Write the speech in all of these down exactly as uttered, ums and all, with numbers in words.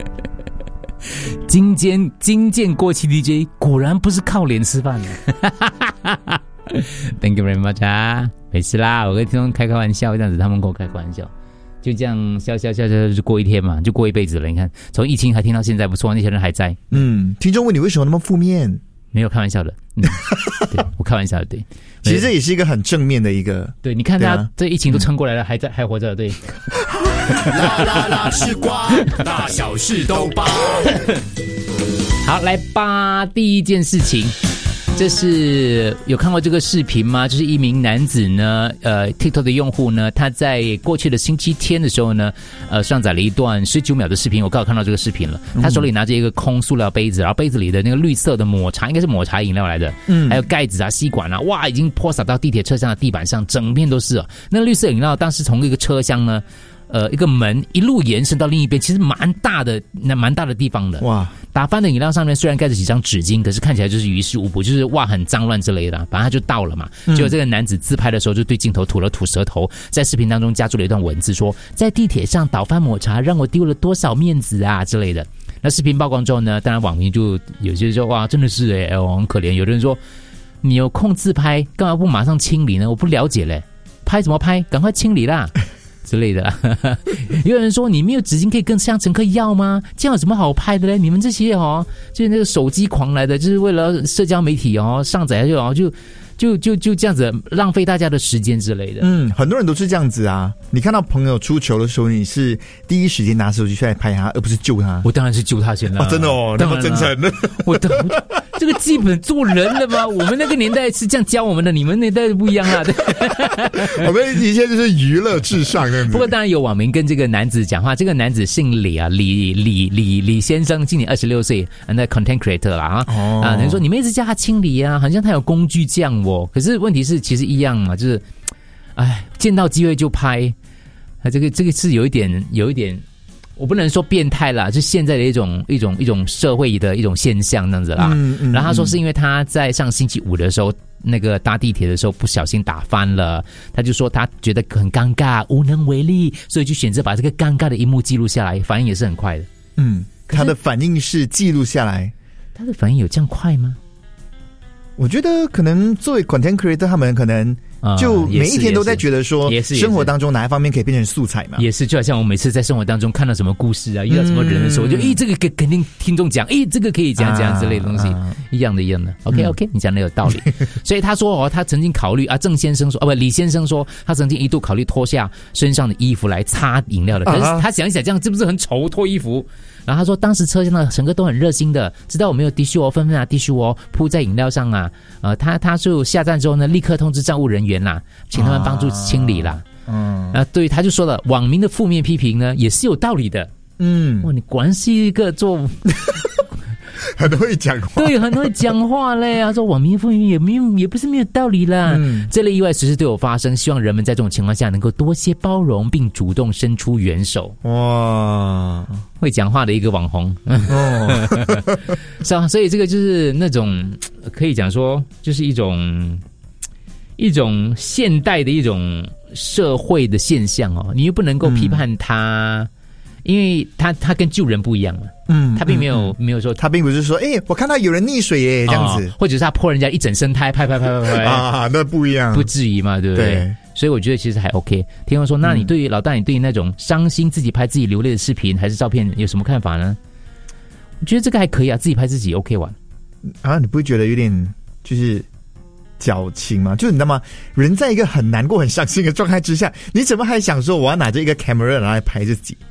金剑金剑过气 D J 果然不是靠脸吃饭的。Thank you very much 啊，没事啦，我跟听众开开玩笑，这样子他们跟我开开玩笑，就这样笑笑笑笑就过一天嘛，就过一辈子了。你看，从疫情还听到现在，不错，那些人还在。 嗯，听众问你为什么那么负面？ 没有开玩笑的，嗯、对我开玩笑的，对。 其实这也是一个很正面的一个， 对，你看他、啊、这疫情都撑过来了，嗯、还在还活着，对。 啦啦啦吃瓜，大小事都包。 好，来吧，第一件事情。这是有看过这个视频吗？就是一名男子呢，呃 ，TikTok 的用户呢，他在过去的星期天的时候呢，呃，上载了一段十九秒的视频。我刚好看到这个视频了，他手里拿着一个空塑料杯子，然后杯子里的那个绿色的抹茶，应该是抹茶饮料来的，嗯，还有盖子啊、吸管啊，哇，已经泼洒到地铁车厢的地板上，整片都是了。那绿色饮料当时从一个车厢呢。呃，一个门一路延伸到另一边，其实蛮大的，那蛮大的地方的。哇！打翻的饮料上面虽然盖着几张纸巾，可是看起来就是于事无补，就是哇很脏乱之类的。反正他就倒了嘛。嗯、结果这个男子自拍的时候就对镜头吐了吐舌头，在视频当中加注了一段文字说，在地铁上倒翻抹茶，让我丢了多少面子啊之类的。那视频曝光之后呢，当然网民就有些人说哇真的是哎、欸哦，很可怜。有的人说你有空自拍，干嘛不马上清理呢？我不了解嘞，拍怎么拍？赶快清理啦！之类的，有人说你没有纸巾可以跟向乘客要吗？这样有什么好拍的嘞？你们这些哦，就是那个手机狂来的，就是为了社交媒体哦上载就哦就就就就这样子浪费大家的时间之类的。 嗯，很多人都是这样子啊。你看到朋友出糗的时候，你是第一时间拿手机出来拍他，而不是救他。 我当然是救他先了、 哦，真的哦，那么真诚。 我的这个基本做人了吗？我们那个年代是这样教我们的，你们那代不一样啊。 我们以前就是娱乐至上这样子。 不过当然有网民跟这个男子讲话，这个男子姓李啊，李李李李先生，今年二十六岁，那 content creator 啦啊。哦。啊，人说你们一直叫他清理啊，好像他有工具匠哦。可是问题是，其实一样嘛，就是，哎，见到机会就拍，啊，这个这个是有一点有一点。我不能说变态啦，是现在的一种一种一种社会的一种现象这样子啦。嗯嗯、然后他说是因为他在上星期五的时候，那个搭地铁的时候不小心打翻了，他就说他觉得很尴尬，无能为力，所以就选择把这个尴尬的一幕记录下来，反应也是很快的。 嗯，他的反应是记录下来， 他的反应有这样快吗？ 我觉得可能作为 content creator， 他们可能就每一天都在觉得说，生活当中哪一方面可以变成素材嘛？ 也是，就好像我每次在生活当中看到什么故事啊，遇到什么人的时候，嗯、就诶，这个肯定听众讲，诶，这个可以讲讲之类的东西，啊、一样的，一样的。OK OK，、嗯、你讲的有道理。所以他说哦，他曾经考虑啊，郑先生说，哦不，李先生说，他曾经一度考虑脱下身上的衣服来擦饮料的，可是他想一想，这样是不是很丑？脱衣服。然后他说，当时车厢的乘客都很热心的，知道我没有滴咻哦，纷纷拿滴咻哦铺在饮料上啊。呃，他他就下站之后呢，立刻通知站务人员啦，请他们帮助清理啦。嗯，啊，对，他就说了，网民的负面批评呢也是有道理的。嗯，哇，你果然是一个做很会讲话， 对，很会讲话嘞。他说网民负面也没有，也不是没有道理啦。嗯，这类意外时时都有发生，希望人们在这种情况下能够多些包容，并主动伸出援手。哇，会讲话的一个网红哦，是啊，所以这个就是那种可以讲说，就是一种一种现代的一种社会的现象哦，你又不能够批判他。嗯，因为他他跟救人不一样嘛，嗯，他并没有、嗯、没有说， 他并不是说，哎、欸，我看到有人溺水耶这样子、哦， 或者是他泼人家一整身胎，拍拍拍拍拍啊，那不一样， 不至于嘛，对不对？对，所以我觉得其实还 OK。听我说，那你对于、嗯、老大，你对于那种伤心自己拍自己流泪的视频还是照片有什么看法呢？我觉得这个还可以啊，自己拍自己 OK 玩啊，你不会觉得有点就是矫情吗？就是你知道吗？人在一个很难过、很伤心的状态之下，你怎么还想说我要拿着一个 camera 来拍自己？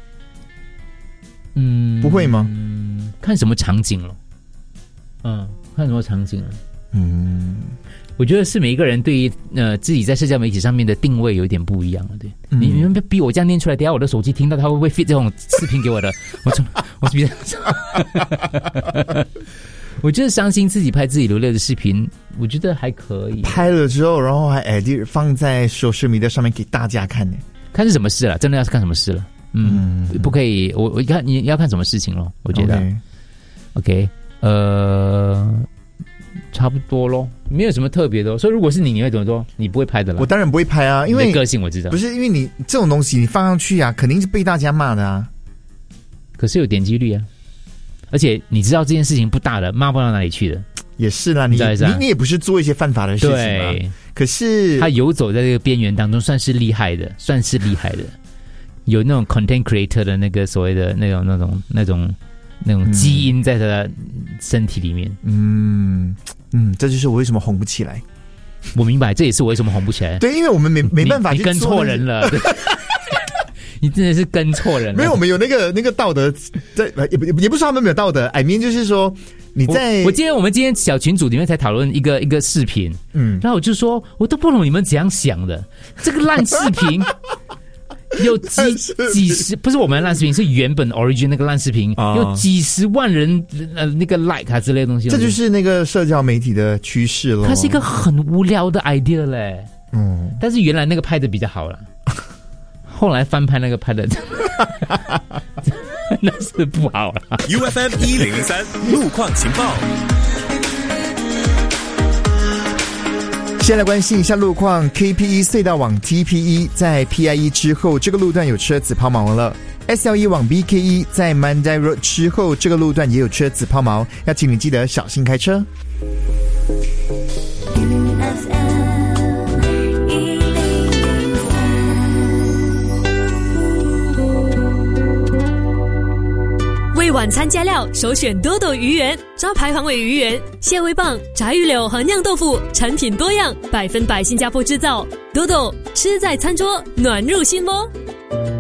嗯，不会吗？ 嗯，看什么场景了。嗯，看什么场景了。嗯，我觉得是每一个人对于呃自己在社交媒体上面的定位有点不一样了。对，嗯、你你们逼我这样念出来，等一下我的手机听到他会不会 fit 这种视频给我的？我从我比较，我觉得伤心自己拍自己流泪的视频，我觉得还可以。 拍了之后，然后还 edit 放在 social media 上面给大家看呢。 看是什么事了，真的要是看什么事了。嗯，嗯不可以，我我看你要看什么事情咯，我觉得 ，OK，, okay 呃，差不多咯，没有什么特别的、哦。所以如果是你，你会怎么做？你不会拍的啦。 我当然不会拍啊，因为你的个性我知道， 不是因为你这种东西你放上去啊，肯定是被大家骂的啊。 可是有点击率啊，而且你知道这件事情不大的，骂不到哪里去的。 也是啦，你你你也不是做一些犯法的事情嘛。 对， 可是他游走在这个边缘当中，算是厉害的，算是厉害的。有那种 content creator 的那个所谓的那种那种那种那种基因在他的身体里面。 嗯嗯，这就是我为什么红不起来。 我明白，这也是我为什么红不起来。 对，因为我们没没办法去你，你跟错人了。你真的是跟错人了。 没有，我们有那个那个道德，在也不也不是说他们没有道德 ，I mean 就是说你在我，我今天我们今天小群组里面才讨论一个一个视频，嗯，然后我就说，我都不懂你们怎样想的，这个烂视频有几几十，不是我们的烂视频，是原本 origin 那个烂视频，哦、有几十万人呃那个 like 啊之类的东西， 这就是那个社交媒体的趋势咯。 它是一个很无聊的 idea 嘞，嗯，但是原来那个拍的比较好了。后来翻拍那个拍的那是不好了。 U F M 一零零三路况情报。 先来关心一下路况 ，K P E 隧道往 T P E 在 P I E 之后，这个路段有车子抛锚了。S L E 往 B K E 在 Mandai Road 之后，这个路段也有车子抛锚，要请你记得小心开车。 为晚餐加料，首选多多鱼圆，招牌黄尾鱼圆、蟹味棒、炸鱼柳和酿豆腐，产品多样，百分百新加坡制造。多多吃在餐桌，暖入心窝。